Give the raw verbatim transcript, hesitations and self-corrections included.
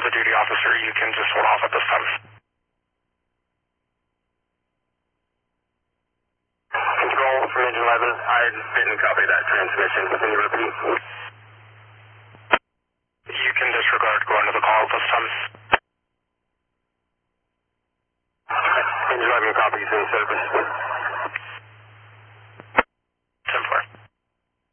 the duty officer, you can just hold off at this time. Control from engine eleven, I didn't copy that transmission. Can you repeat? You can disregard going to the call at this time. Engine eleven copies in service.